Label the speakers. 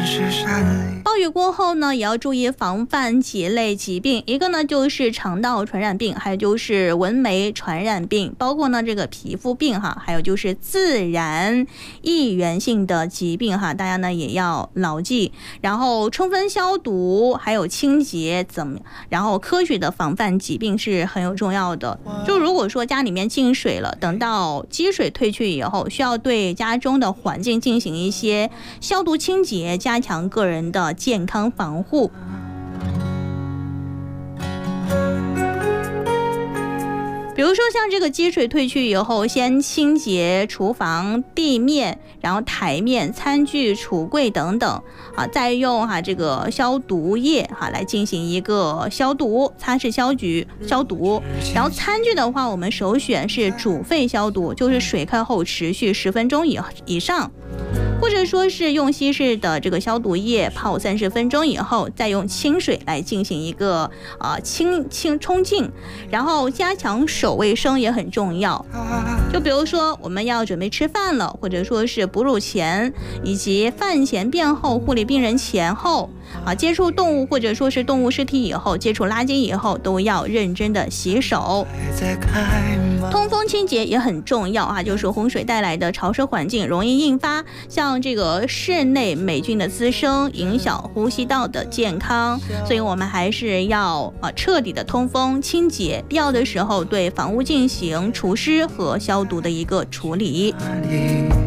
Speaker 1: 暴雨过后呢，也要注意防范几类疾病，一个呢就是肠道传染病，还有就是蚊媒传染病，包括呢这个皮肤病哈，还有就是自然易源性的疾病哈，大家呢也要牢记。然后充分消毒，还有清洁然后科学的防范疾病是很有重要的。就如果说家里面进水了，等到积水退去以后，需要对家中的环境进行一些消毒清洁，加强个人的健康防护。比如说像这个积水退去以后，先清洁厨房地面，然后台面、餐具、橱柜等等啊，再用这个消毒液来进行一个消毒、擦拭消毒。然后餐具的话，我们首选是煮沸消毒，就是水开后持续10分钟以上。或者说是用稀释的这个消毒液泡30分钟以后，再用清水来进行一个冲净，然后加强手卫生也很重要。就比如说我们要准备吃饭了，或者说是哺乳前以及饭前便后、护理病人前后接触动物或者说是动物尸体以后、接触垃圾以后，都要认真的洗手。通风清洁也很重要就是洪水带来的潮湿环境容易引发像这个室内霉菌的滋生，影响呼吸道的健康，所以我们还是要彻底的通风清洁，必要的时候对房屋进行除湿和消毒的一个处理。